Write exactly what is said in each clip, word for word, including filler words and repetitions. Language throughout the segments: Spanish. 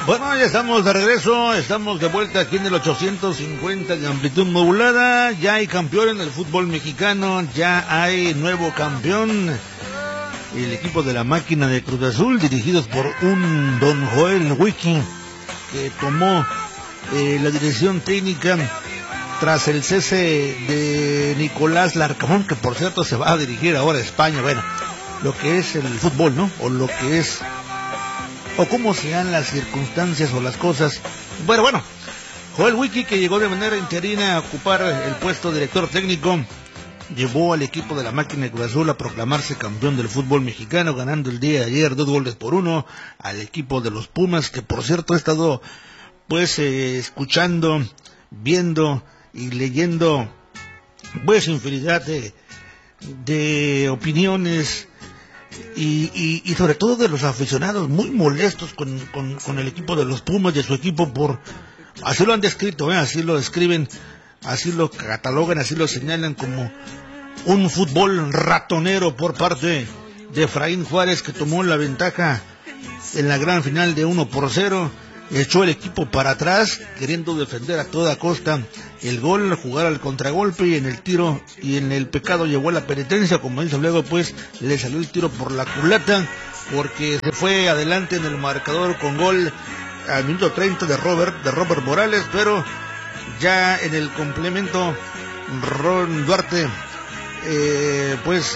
Bueno, ya estamos de regreso, estamos de vuelta aquí en el ochocientos cincuenta de amplitud modulada. Ya hay campeón en el fútbol mexicano, ya hay nuevo campeón. El equipo de la máquina de Cruz Azul, dirigidos por un don Joel Wiki, que tomó eh, la dirección técnica tras el cese de Nicolás Larcamón, que por cierto se va a dirigir ahora a España. Bueno, lo que es el fútbol, ¿no? O lo que es, o cómo se dan las circunstancias o las cosas. Bueno, bueno, Joel Wiki, que llegó de manera interina a ocupar el puesto de director técnico, llevó al equipo de la máquina de Cruz Azul a proclamarse campeón del fútbol mexicano, ganando el día de ayer dos goles por uno al equipo de los Pumas, que por cierto he estado pues eh, escuchando, viendo y leyendo pues infinidad de, de opiniones y, y, y sobre todo de los aficionados muy molestos con, con, con el equipo de los Pumas, de su equipo, por así lo han descrito, ¿eh? Así lo describen, así lo catalogan, así lo señalan como un fútbol ratonero por parte de Efraín Juárez, que tomó la ventaja en la gran final de uno por cero, echó el equipo para atrás queriendo defender a toda costa el gol, jugar al contragolpe, y en el tiro y en el pecado llevó la penitencia, como dice luego, pues le salió el tiro por la culata, porque se fue adelante en el marcador con gol al minuto treinta de Robert, de Robert Morales, pero ya en el complemento Ron Duarte eh, pues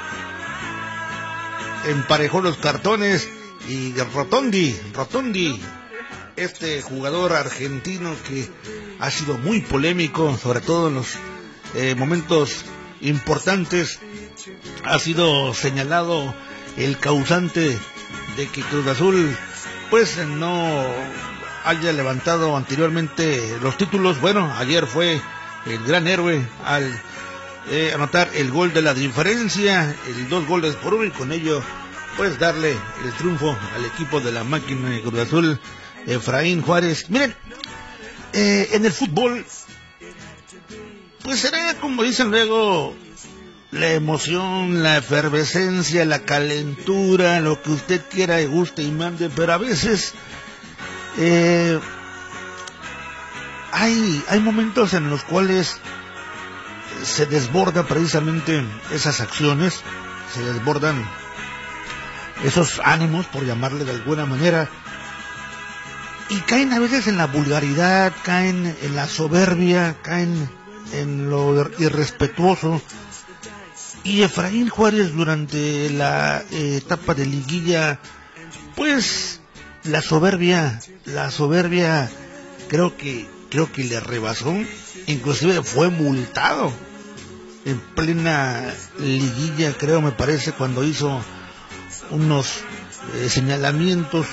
emparejó los cartones, y Rotondi, Rotondi, este jugador argentino que ha sido muy polémico, sobre todo en los eh, momentos importantes, ha sido señalado el causante de que Cruz Azul pues no haya levantado anteriormente los títulos. Bueno, ayer fue el gran héroe al eh, anotar el gol de la diferencia, el dos goles por uno, y con ello pues darle el triunfo al equipo de la máquina de Cruz Azul, Efraín Juárez. Miren, eh, en el fútbol pues será, como dicen luego, la emoción, la efervescencia, la calentura, lo que usted quiera y guste y mande, pero a veces eh, hay, hay momentos en los cuales se desborda precisamente esas acciones, se desbordan esos ánimos, por llamarle de alguna manera, y caen a veces en la vulgaridad, caen en la soberbia, caen en lo irrespetuoso. Y Efraín Juárez, durante la eh, etapa de liguilla, pues la soberbia, la soberbia creo que creo que le rebasó, inclusive fue multado en plena liguilla, creo, me parece, cuando hizo unos eh, señalamientos,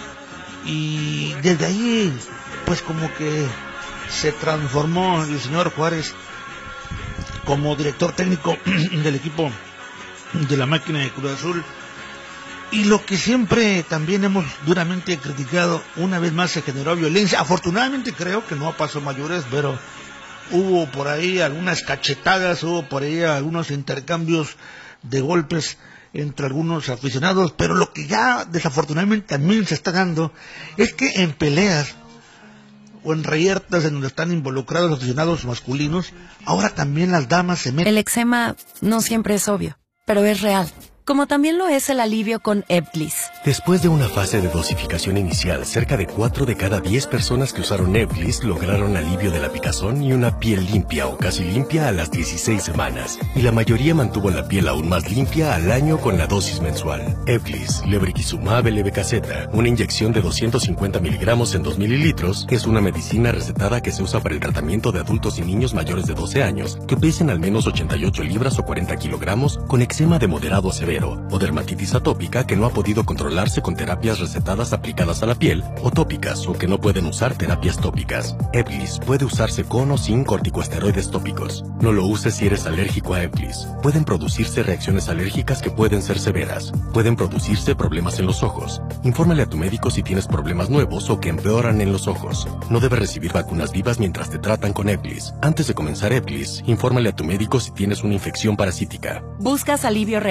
y desde ahí pues como que se transformó el señor Juárez como director técnico del equipo de la máquina de Cruz Azul. Y lo que siempre también hemos duramente criticado, una vez más se generó violencia. Afortunadamente creo que no pasó mayores, pero hubo por ahí algunas cachetadas, hubo por ahí algunos intercambios de golpes entre algunos aficionados, pero lo que ya desafortunadamente también se está dando es que en peleas o en reyertas en donde están involucrados los aficionados masculinos, ahora también las damas se meten. El eczema no siempre es obvio, pero es real. Como también lo es el alivio con Ebglyss. Después de una fase de dosificación inicial, cerca de cuatro de cada diez personas que usaron Ebglyss lograron alivio de la picazón y una piel limpia o casi limpia a las dieciséis semanas. Y la mayoría mantuvo la piel aún más limpia al año con la dosis mensual. Ebglyss, lebrikizumab levetaceta, una inyección de doscientos cincuenta miligramos en dos mililitros, es una medicina recetada que se usa para el tratamiento de adultos y niños mayores de doce años que pesen al menos ochenta y ocho libras o cuarenta kilogramos con eczema de moderado a severo o dermatitis atópica que no ha podido controlarse con terapias recetadas aplicadas a la piel, o tópicas o que no pueden usar terapias tópicas. Ebglyss puede usarse con o sin corticosteroides tópicos. No lo uses si eres alérgico a Ebglyss. Pueden producirse reacciones alérgicas que pueden ser severas. Pueden producirse problemas en los ojos. Infórmale a tu médico si tienes problemas nuevos o que empeoran en los ojos. No debes recibir vacunas vivas mientras te tratan con Ebglyss. Antes de comenzar Ebglyss, infórmale a tu médico si tienes una infección parasítica. ¿Buscas alivio real y duradero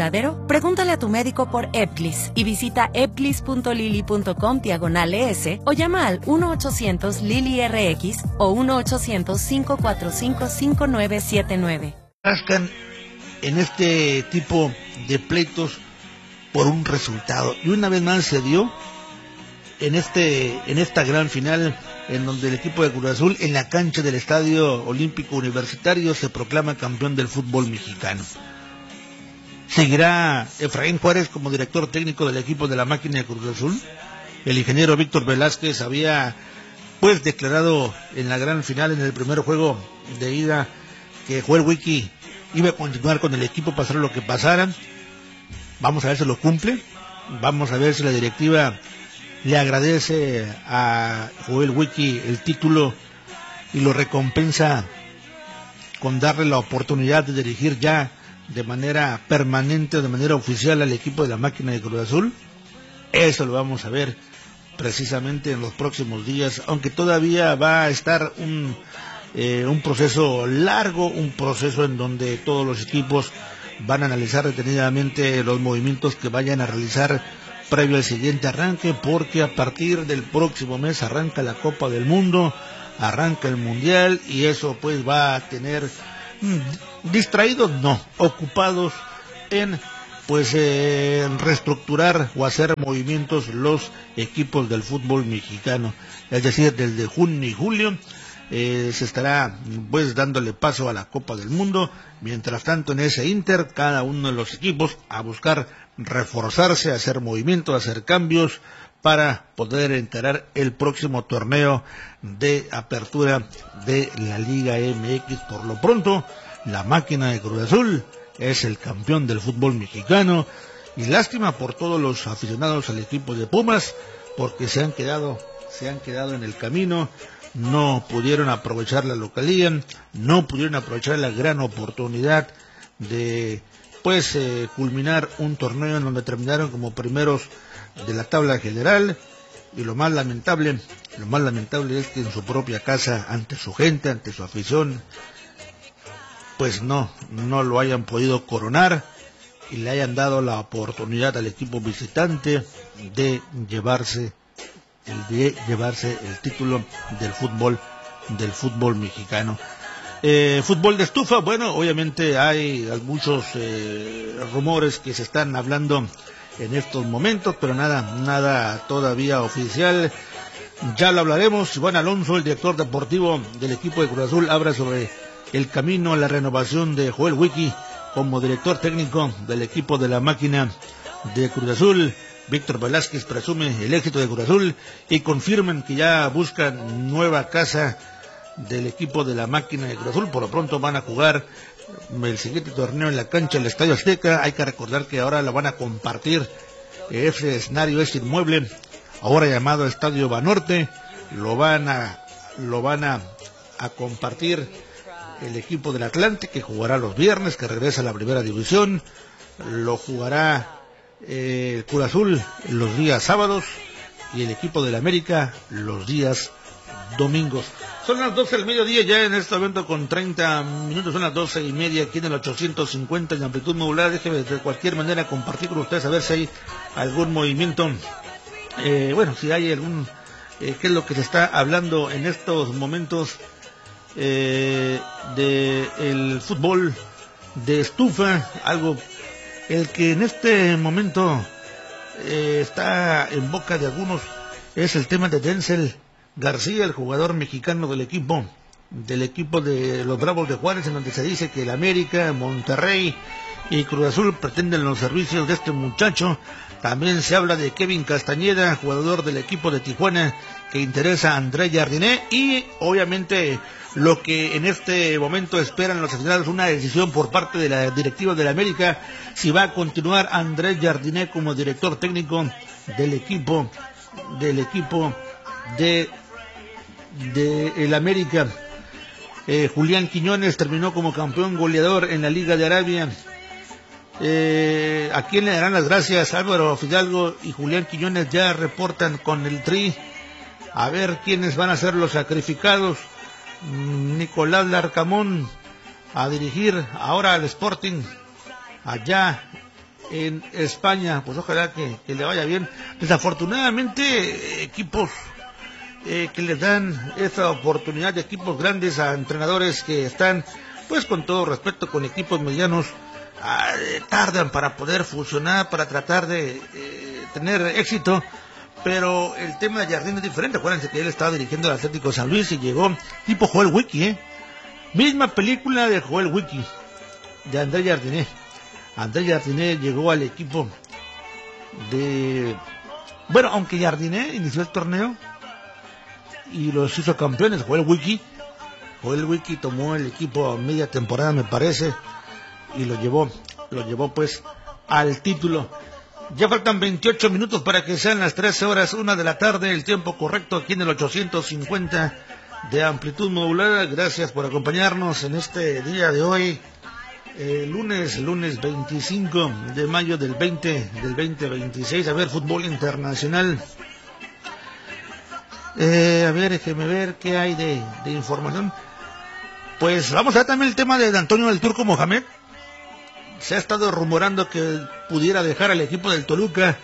duradero? Pregúntale a tu médico por Epclis y visita epclis.lili.com diagonal ES o llama al uno ochocientos Lili R X o uno ochocientos, cinco cuatro cinco, cinco nueve siete nueve. Rascan en este tipo de pleitos por un resultado. Y una vez más se dio en este en esta gran final, en donde el equipo de Cruz Azul, en la cancha del Estadio Olímpico Universitario, se proclama campeón del fútbol mexicano. Seguirá Efraín Juárez como director técnico del equipo de la máquina de Cruz Azul. El ingeniero Víctor Velázquez había pues declarado en la gran final, en el primer juego de ida, que Joel Wiki iba a continuar con el equipo, pasara lo que pasara. Vamos a ver si lo cumple, vamos a ver si la directiva le agradece a Joel Wiki el título y lo recompensa con darle la oportunidad de dirigir ya de manera permanente, de manera oficial, al equipo de la máquina de Cruz Azul. Eso lo vamos a ver precisamente en los próximos días, aunque todavía va a estar un, eh, un proceso largo, un proceso en donde todos los equipos van a analizar detenidamente los movimientos que vayan a realizar previo al siguiente arranque, porque a partir del próximo mes arranca la Copa del Mundo, arranca el Mundial, y eso pues va a tener mmm, distraídos, no, ocupados en pues eh, reestructurar o hacer movimientos los equipos del fútbol mexicano. Es decir, desde junio y julio eh, se estará pues dándole paso a la Copa del Mundo. Mientras tanto, en ese inter, cada uno de los equipos a buscar reforzarse, hacer movimientos, hacer cambios para poder encarar el próximo torneo de apertura de la Liga M X. Por lo pronto, la máquina de Cruz Azul es el campeón del fútbol mexicano, y lástima por todos los aficionados al equipo de Pumas, porque se han quedado, se han quedado en el camino, no pudieron aprovechar la localía, no pudieron aprovechar la gran oportunidad de pues eh, culminar un torneo en donde terminaron como primeros de la tabla general. Y lo más lamentable, lo más lamentable es que en su propia casa, ante su gente, ante su afición, pues no, no lo hayan podido coronar y le hayan dado la oportunidad al equipo visitante de llevarse de llevarse el título del fútbol del fútbol mexicano. Eh, fútbol de estufa, bueno, obviamente hay muchos eh, rumores que se están hablando en estos momentos, pero nada, nada todavía oficial. Ya lo hablaremos. Iván Alonso, el director deportivo del equipo de Cruz Azul, habla sobre el camino a la renovación de Joel Wiki como director técnico del equipo de la máquina de Cruz Azul. Víctor Velázquez presume el éxito de Cruz Azul y confirman que ya buscan nueva casa del equipo de la máquina de Cruz Azul. Por lo pronto van a jugar el siguiente torneo en la cancha del Estadio Azteca. Hay que recordar que ahora la van a compartir, ese escenario, ese inmueble, ahora llamado Estadio Banorte, lo van a lo van a, a compartir el equipo del Atlante, que jugará los viernes, que regresa a la primera división. Lo jugará eh, el Cruz Azul los días sábados y el equipo del América los días domingos. Son las doce del mediodía ya en este momento con treinta minutos, son las doce y media aquí en el ochocientos cincuenta en amplitud modulada. Déjeme de cualquier manera compartir con ustedes a ver si hay algún movimiento, eh, bueno, si hay algún, eh, qué es lo que se está hablando en estos momentos eh, de el fútbol de estufa, algo el que en este momento eh, está en boca de algunos es el tema de Denzel García, el jugador mexicano del equipo del equipo de los Bravos de Juárez, en donde se dice que el América, Monterrey y Cruz Azul pretenden los servicios de este muchacho. También se habla de Kevin Castañeda, jugador del equipo de Tijuana, que interesa a André Jardiné, y obviamente lo que en este momento esperan los aficionados, una decisión por parte de la directiva de la América, si va a continuar André Jardiné como director técnico del equipo del equipo de de el América. eh, Julián Quiñones terminó como campeón goleador en la Liga de Arabia. Eh, ¿A quién le darán las gracias? Álvaro Fidalgo y Julián Quiñones ya reportan con el Tri. A ver quiénes van a ser los sacrificados. Nicolás Larcamón a dirigir ahora al Sporting allá en España. Pues ojalá que, que le vaya bien. Desafortunadamente, equipos eh, que les dan esta oportunidad, de equipos grandes a entrenadores que están, pues con todo respeto, con equipos medianos, eh, tardan para poder fusionar, para tratar de eh, tener éxito. Pero el tema de Jardine es diferente. Acuérdense que él estaba dirigiendo el Atlético de San Luis y llegó tipo Joel Wiki, ¿eh? Misma película de Joel Wiki, de André Jardine. André Jardine llegó al equipo de... Bueno, aunque Jardine inició el torneo y los hizo campeones, Joel Wiki. Joel Wiki tomó el equipo a media temporada, me parece, y lo llevó, lo llevó pues al título. Ya faltan veintiocho minutos para que sean las trece horas, una de la tarde, el tiempo correcto aquí en el ochocientos cincuenta de amplitud modulada. Gracias por acompañarnos en este día de hoy, eh, lunes, lunes veinticinco de mayo del veinte, del veinte veintiséis. A ver, fútbol internacional. Eh, a ver, déjeme ver qué hay de, de información. Pues vamos a ver también el tema de Antonio del Turco Mohamed. Se ha estado rumorando que pudiera dejar al equipo del Toluca.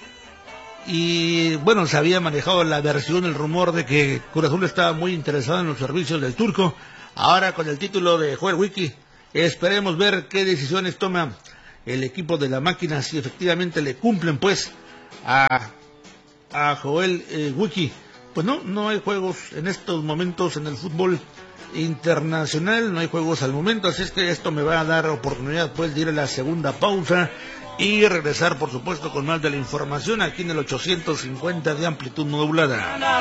Y bueno, se había manejado la versión, el rumor de que Cruz Azul estaba muy interesado en los servicios del Turco. Ahora con el título de Joel Wiki, esperemos ver qué decisiones toma el equipo de la máquina, si efectivamente le cumplen pues a, a Joel eh, Wiki. Pues no, no hay juegos en estos momentos en el fútbol internacional, no hay juegos al momento, así es que esto me va a dar oportunidad pues de ir a la segunda pausa y regresar por supuesto con más de la información aquí en el ochocientos cincuenta de amplitud modulada.